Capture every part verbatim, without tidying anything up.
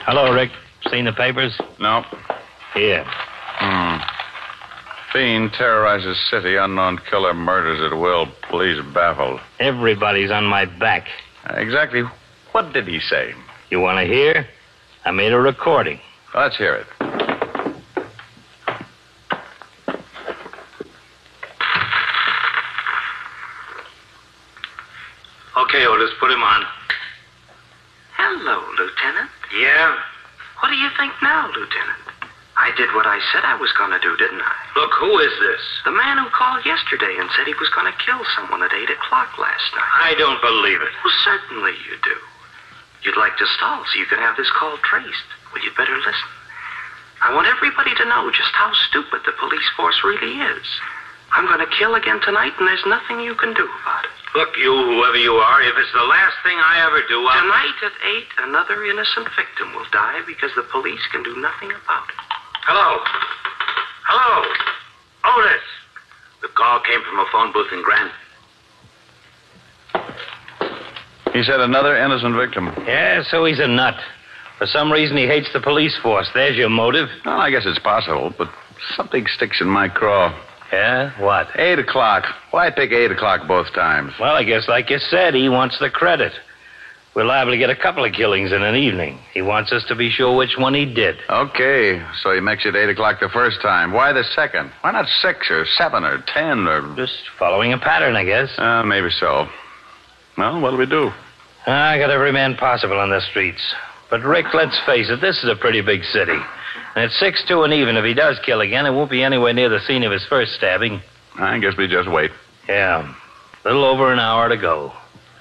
Hello, Rick. Seen the papers? No. Here. Hmm. Fiend terrorizes city. Unknown killer murders at will. Police baffled. Everybody's on my back. Exactly what did he say? You want to hear? I made a recording. Let's hear it. Okay, Otis, put him on. Hello, Lieutenant. Yeah? What do you think now, Lieutenant? I did what I said I was going to do, didn't I? Look, who is this? The man who called yesterday and said he was going to kill someone at eight o'clock last night. I don't believe it. Well, certainly you do. You'd like to stall so you can have this call traced. Well, you'd better listen. I want everybody to know just how stupid the police force really is. I'm going to kill again tonight, and there's nothing you can do about it. Look, you, whoever you are, if it's the last thing I ever do, I'll... Tonight at eight, another innocent victim will die because the police can do nothing about it. Hello? Hello? Otis! The call came from a phone booth in Grand... He said another innocent victim. Yeah, so he's a nut. For some reason, he hates the police force. There's your motive. Well, I guess it's possible, but something sticks in my craw. Yeah? What? Eight o'clock. Why pick eight o'clock both times? Well, I guess, like you said, he wants the credit. We're liable to get a couple of killings in an evening. He wants us to be sure which one he did. Okay, so he makes it eight o'clock the first time. Why the second? Why not six or seven or ten or... Just following a pattern, I guess. Uh, maybe so. Well, what'll we do? I got every man possible on the streets. But, Rick, let's face it, this is a pretty big city. And it's six two, and even if he does kill again, it won't be anywhere near the scene of his first stabbing. I guess we just wait. Yeah. A little over an hour to go.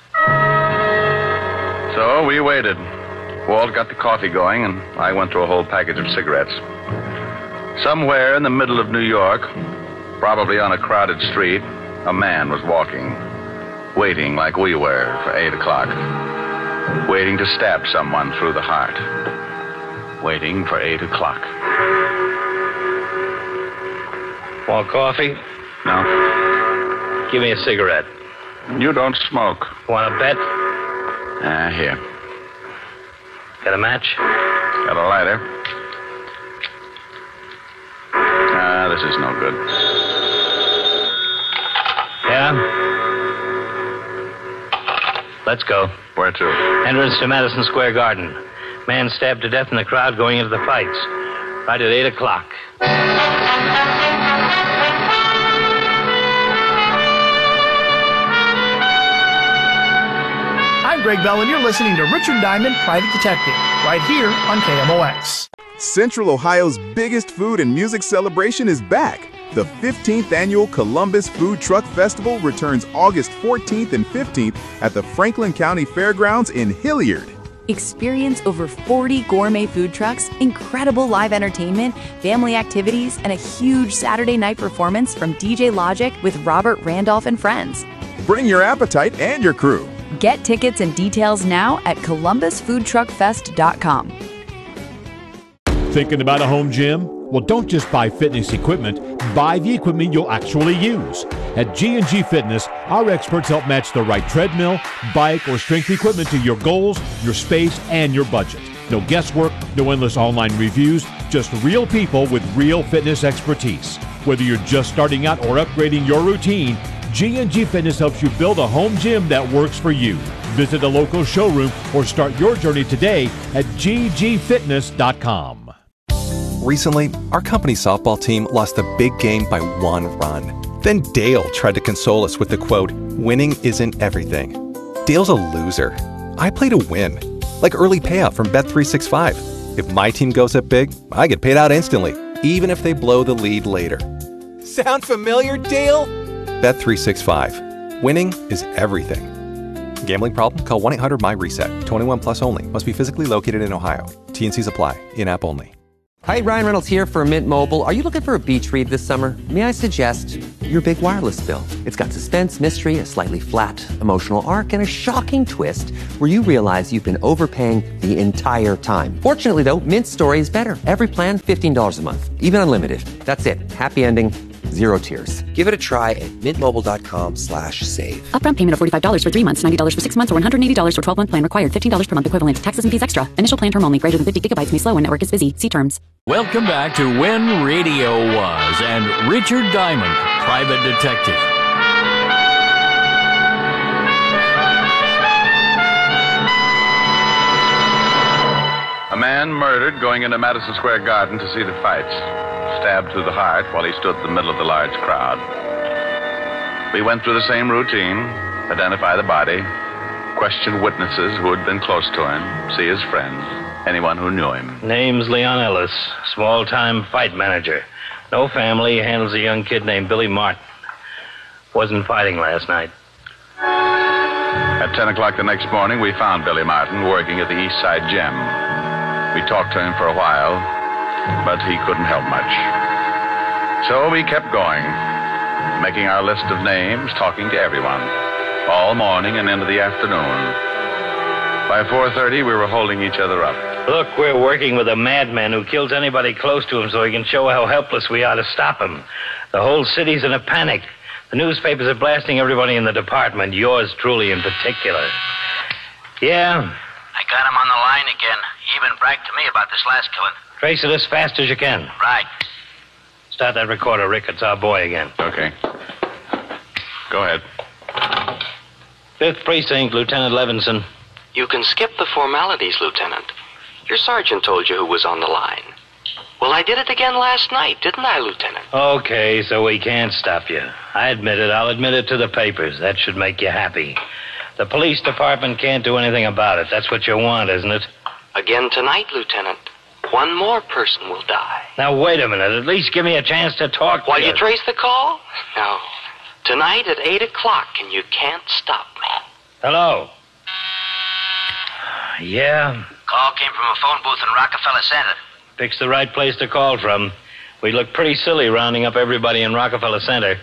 So we waited. Walt got the coffee going, and I went through a whole package of cigarettes. Somewhere in the middle of New York, probably on a crowded street, a man was walking, waiting like we were for eight o'clock. Waiting to stab someone through the heart. Waiting for eight o'clock. Want coffee? No. Give me a cigarette. You don't smoke. Want a bet? Ah, uh, here. Got a match? Got a lighter. Ah, this is no good. Yeah? Let's go. Where to? Entrance to Madison Square Garden. Man stabbed to death in the crowd going into the fights. Right at eight o'clock. I'm Greg Bell, and you're listening to Richard Diamond, Private Detective, right here on K M O X. Central Ohio's biggest food and music celebration is back. The fifteenth Annual Columbus Food Truck Festival returns August fourteenth and fifteenth at the Franklin County Fairgrounds in Hilliard. Experience over forty gourmet food trucks, incredible live entertainment, family activities, and a huge Saturday night performance from D J Logic with Robert Randolph and friends. Bring your appetite and your crew. Get tickets and details now at columbus food truck fest dot com. Thinking about a home gym? Well, don't just buy fitness equipment. Buy the equipment you'll actually use. At G and G Fitness, our experts help match the right treadmill, bike, or strength equipment to your goals, your space, and your budget. No guesswork, no endless online reviews, just real people with real fitness expertise. Whether you're just starting out or upgrading your routine, G and G Fitness helps you build a home gym that works for you. Visit a local showroom or start your journey today at g g fitness dot com. Recently, our company's softball team lost a big game by one run. Then Dale tried to console us with the quote, "Winning isn't everything." Dale's a loser. I play to win. Like early payout from Bet three sixty-five. If my team goes up big, I get paid out instantly, even if they blow the lead later. Sound familiar, Dale? Bet three sixty-five. Winning is everything. Gambling problem? Call one eight hundred M Y reset. twenty-one plus only. Must be physically located in Ohio. T and Cs apply. In-app only. Hi, Ryan Reynolds here for Mint Mobile. Are you looking for a beach read this summer? May I suggest your big wireless bill? It's got suspense, mystery, a slightly flat emotional arc, and a shocking twist where you realize you've been overpaying the entire time. Fortunately, though, Mint's story is better. Every plan, fifteen dollars a month. Even unlimited. That's it. Happy ending. Zero tears. Give it a try at mintmobile.com slash save. Upfront payment of forty-five dollars for three months, ninety dollars for six months, or one hundred eighty dollars for twelve-month plan required. fifteen dollars per month equivalent. Taxes and fees extra. Initial plan term only. Greater than fifty gigabytes may slow when network is busy. See terms. Welcome back to When Radio Was and Richard Diamond, private detective. A man murdered going into Madison Square Garden to see the fights. Stabbed through the heart while he stood in the middle of the large crowd. We went through the same routine, identify the body, question witnesses who had been close to him, see his friends, anyone who knew him. Name's Leon Ellis, small-time fight manager. No family, handles a young kid named Billy Martin. Wasn't fighting last night. At ten o'clock the next morning, we found Billy Martin working at the East Side Gym. We talked to him for a while, but he couldn't help much. So we kept going, making our list of names, talking to everyone, all morning and into the afternoon. By four thirty, we were holding each other up. Look, we're working with a madman who kills anybody close to him so he can show how helpless we are to stop him. The whole city's in a panic. The newspapers are blasting everybody in the department, yours truly in particular. Yeah? I got him on the line again. He even bragged to me about this last killing. Trace it as fast as you can. Right. Start that recorder, Rick. It's our boy again. Okay. Go ahead. Fifth Precinct, Lieutenant Levinson. You can skip the formalities, Lieutenant. Your sergeant told you who was on the line. Well, I did it again last night, didn't I, Lieutenant? Okay, so we can't stop you. I admit it. I'll admit it to the papers. That should make you happy. The police department can't do anything about it. That's what you want, isn't it? Again tonight, Lieutenant. One more person will die. Now, wait a minute. At least give me a chance to talk to While you. you trace the call? No. Tonight at eight o'clock, and you can't stop me. Hello? Yeah? Call came from a phone booth in Rockefeller Center. Pick's the right place to call from. We'd look pretty silly rounding up everybody in Rockefeller Center.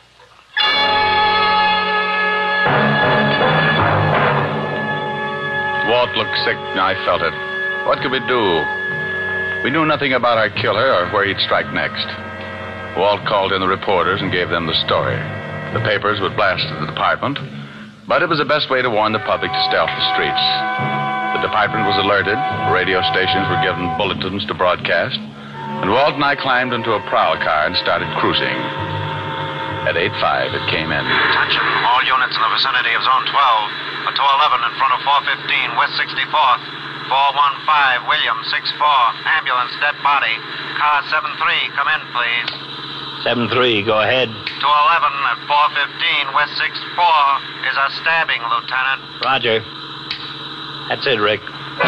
Walt looked sick, and I felt it. What could we do? We knew nothing about our killer or where he'd strike next. Walt called in the reporters and gave them the story. The papers would blast the department, but it was the best way to warn the public to stay off the streets. The department was alerted, radio stations were given bulletins to broadcast, and Walt and I climbed into a prowl car and started cruising. At eight five, it came in. Attention, all units in the vicinity of Zone twelve. A two eleven in front of four fifteen, West sixty-fourth. four one five, William, six four. Ambulance, dead body. Car seven three, come in, please. seven three, go ahead. two eleven at four fifteen, West sixth floor is a stabbing, Lieutenant. Roger. That's it, Rick.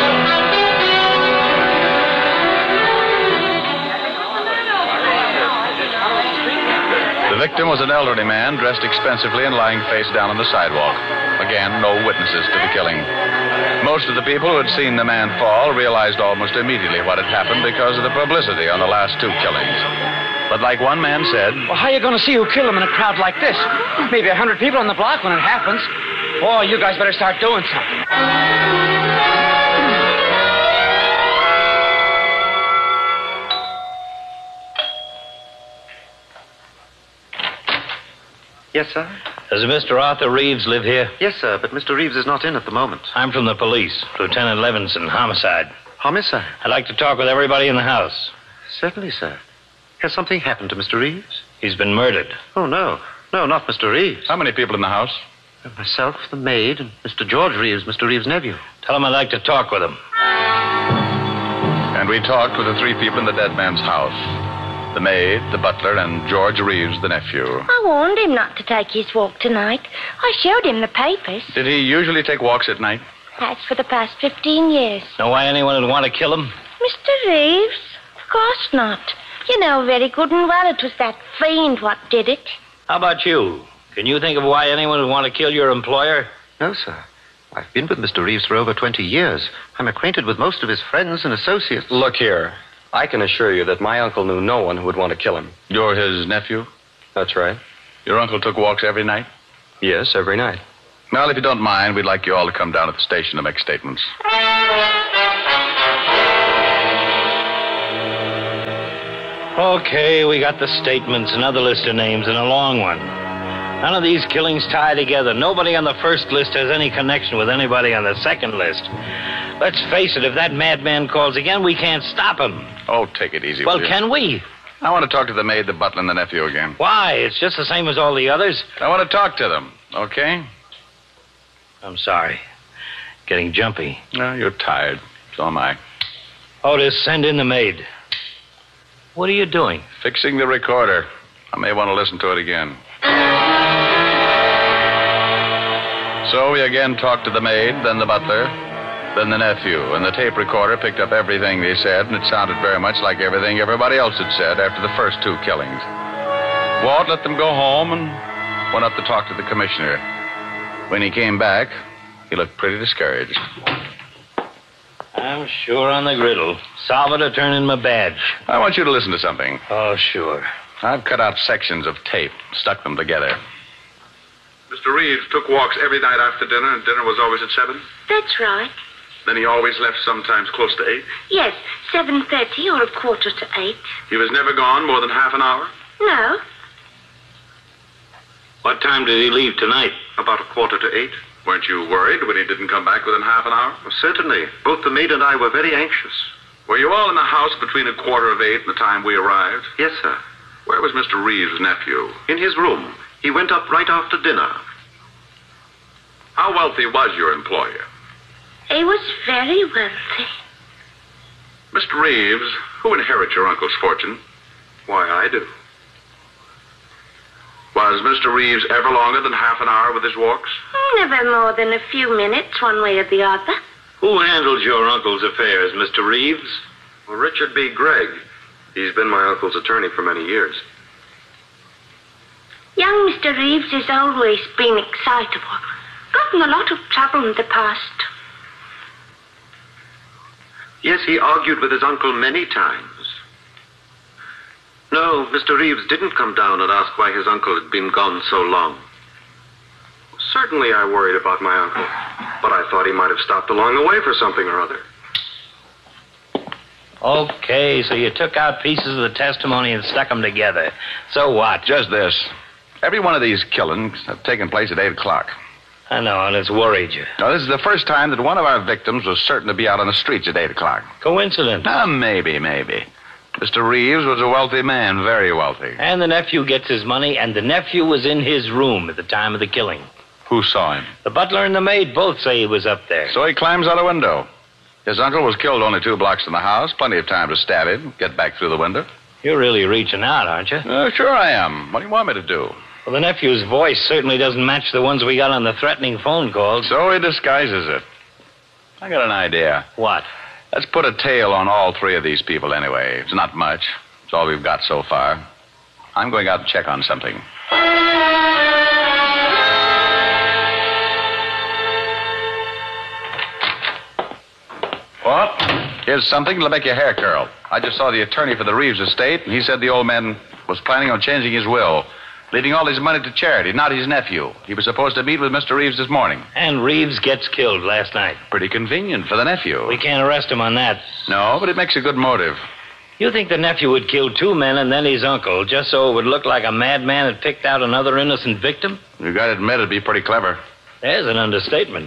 The victim was an elderly man dressed expensively and lying face down on the sidewalk. Again, no witnesses to the killing. Most of the people who had seen the man fall realized almost immediately what had happened because of the publicity on the last two killings. But like one man said... Well, how are you going to see who killed him in a crowd like this? Maybe a hundred people on the block when it happens. Oh, you guys better start doing something. Yes, sir? Does Mister Arthur Reeves live here? Yes, sir, but Mister Reeves is not in at the moment. I'm from the police. Lieutenant Levinson, homicide. Homicide? I'd like to talk with everybody in the house. Certainly, sir. Has something happened to Mister Reeves? He's been murdered. Oh, no. No, not Mister Reeves. How many people in the house? Myself, the maid, and Mister George Reeves, Mister Reeves' nephew. Tell him I'd like to talk with him. And we talked with the three people in the dead man's house. The maid, the butler, and George Reeves, the nephew. I warned him not to take his walk tonight. I showed him the papers. Did he usually take walks at night? That's for the past fifteen years. Know why anyone would want to kill him? Mister Reeves? Of course not. You know very good and well it was that fiend what did it. How about you? Can you think of why anyone would want to kill your employer? No, sir. I've been with Mister Reeves for over twenty years. I'm acquainted with most of his friends and associates. Look here. I can assure you that my uncle knew no one who would want to kill him. You're his nephew? That's right. Your uncle took walks every night? Yes, every night. Well, if you don't mind, we'd like you all to come down to the station to make statements. Okay, we got the statements, another list of names, and a long one. None of these killings tie together. Nobody on the first list has any connection with anybody on the second list. Let's face it, if that madman calls again, we can't stop him. Oh, take it easy, Well, will you? can we? I want to talk to the maid, the butler, and the nephew again. Why? It's just the same as all the others. I want to talk to them, okay? I'm sorry. Getting jumpy. No, you're tired. So am I. Otis, send in the maid. What are you doing? Fixing the recorder. I may want to listen to it again. So we again talked to the maid, then the butler, then the nephew, and the tape recorder picked up everything they said, and it sounded very much like everything everybody else had said after the first two killings. Walt let them go home and went up to talk to the commissioner. When he came back, he looked pretty discouraged. I'm sure on the griddle. Salvador, turn in my badge. I want you to listen to something. Oh, sure. I've cut out sections of tape, stuck them together. Mister Reeves took walks every night after dinner, and dinner was always at seven? That's right. Then he always left sometimes close to eight? Yes, seven thirty or a quarter to eight. He was never gone more than half an hour? No. What time did he leave tonight? About a quarter to eight. Weren't you worried when he didn't come back within half an hour? Well, certainly. Both the maid and I were very anxious. Were you all in the house between a quarter of eight and the time we arrived? Yes, sir. Where was Mister Reeves' nephew? In his room. He went up right after dinner. How wealthy was your employer? He was very wealthy. Mister Reeves, who inherits your uncle's fortune? Why, I do. Was Mister Reeves ever longer than half an hour with his walks? Never more than a few minutes, one way or the other. Who handles your uncle's affairs, Mister Reeves? Well, Richard B. Gregg. He's been my uncle's attorney for many years. Young Mister Reeves has always been excitable. Gotten a lot of trouble in the past. Yes, he argued with his uncle many times. No, Mister Reeves didn't come down and ask why his uncle had been gone so long. Certainly I worried about my uncle, but I thought he might have stopped along the way for something or other. Okay, so you took out pieces of the testimony and stuck them together. So what? Just this. Every one of these killings have taken place at eight o'clock. I know, and it's worried you. Now, this is the first time that one of our victims was certain to be out on the streets at eight o'clock. Coincidence? Uh, maybe, maybe. Mister Reeves was a wealthy man, very wealthy. And the nephew gets his money, and the nephew was in his room at the time of the killing. Who saw him? The butler and the maid both say he was up there. So he climbs out a window. His uncle was killed only two blocks from the house. Plenty of time to stab him, get back through the window. You're really reaching out, aren't you? Uh, sure I am. What do you want me to do? Well, the nephew's voice certainly doesn't match the ones we got on the threatening phone calls. So he disguises it. I got an idea. What? Let's put a tail on all three of these people anyway. It's not much. It's all we've got so far. I'm going out to check on something. What? Here's something that'll make your hair curl. I just saw the attorney for the Reeves estate, and he said the old man was planning on changing his will, leaving all his money to charity, not his nephew. He was supposed to meet with Mister Reeves this morning. And Reeves gets killed last night. Pretty convenient for the nephew. We can't arrest him on that. No, but it makes a good motive. You think the nephew would kill two men and then his uncle, just so it would look like a madman had picked out another innocent victim? You gotta admit it'd be pretty clever. There's an understatement.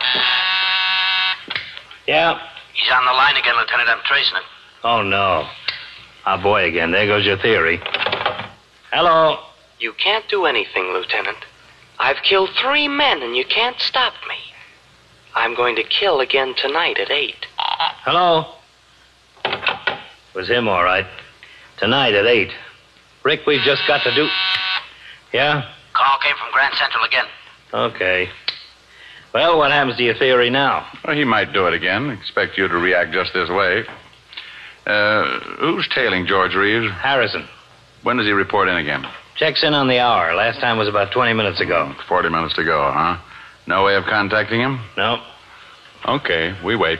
Yeah? He's on the line again, Lieutenant. I'm tracing him. Oh, no. Our boy again. There goes your theory. Hello? You can't do anything, Lieutenant. I've killed three men, and you can't stop me. I'm going to kill again tonight at eight. Hello? Was him, all right. Tonight at eight. Rick, we've just got to do... Yeah? Call came from Grand Central again. Okay. Well, what happens to your theory now? Well, he might do it again. Expect you to react just this way. Uh, who's tailing George Reeves? Harrison. When does he report in again? Checks in on the hour. Last time was about twenty minutes ago. Forty minutes to go, huh? No way of contacting him? No. Okay, we wait.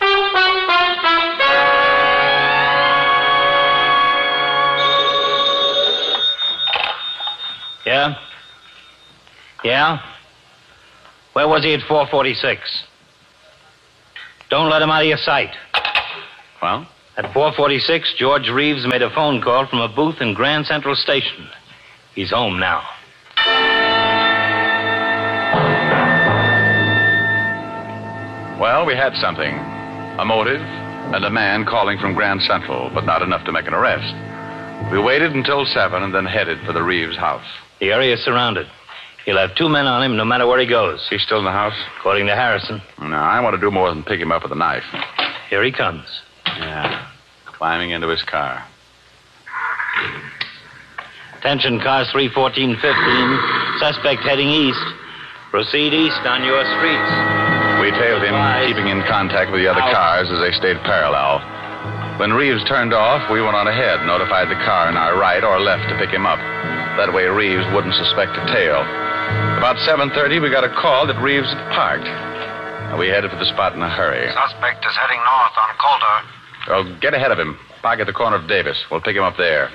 Yeah? Yeah? Where was he at four forty-six? Don't let him out of your sight. Well? At four forty-six, George Reeves made a phone call from a booth in Grand Central Station. He's home now. Well, we had something. A motive and a man calling from Grand Central, but not enough to make an arrest. We waited until seven and then headed for the Reeves house. The area is surrounded. He'll have two men on him no matter where he goes. He's still in the house? According to Harrison. No, I want to do more than pick him up with a knife. Here he comes. Yeah, climbing into his car. Attention, cars three fourteen fifteen. Suspect heading east. Proceed east on your streets. We tailed him, keeping in contact with the other cars as they stayed parallel. When Reeves turned off, we went on ahead, notified the car in our right or left to pick him up. That way Reeves wouldn't suspect a tail. About seven thirty, we got a call that Reeves had parked. We headed for the spot in a hurry. Suspect is heading north on Calder. Well, get ahead of him. Park at the corner of Davis. We'll pick him up there.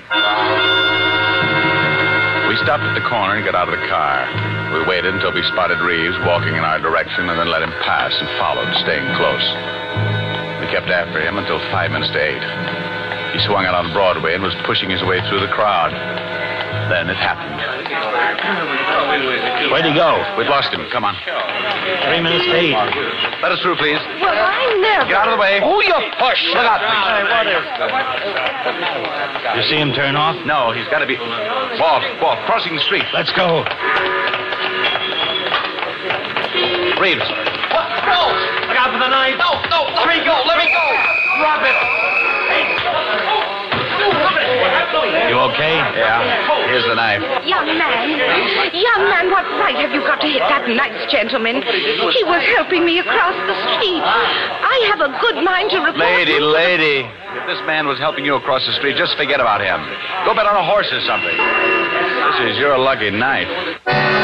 We stopped at the corner and got out of the car. We waited until we spotted Reeves walking in our direction and then let him pass and followed, staying close. We kept after him until five minutes to eight. He swung out on Broadway and was pushing his way through the crowd. Then it happened. Where'd he go? We've lost him. Come on. Three minutes to eight. Let us through, please. Well, I never. Get out of the way. Oh, you push. Look out. You see him turn off? No, he's got to be... Walt, Walt, crossing the street. Let's go. Reeves. No! Look out for the knife. No, no, let me go. Let me go. Drop it. You okay? Yeah. Here's the knife. Young man, young man, what right have you got to hit that nice gentleman? He was helping me across the street. I have a good mind to report... Lady, lady. If this man was helping you across the street, just forget about him. Go bet on a horse or something. This is your lucky night.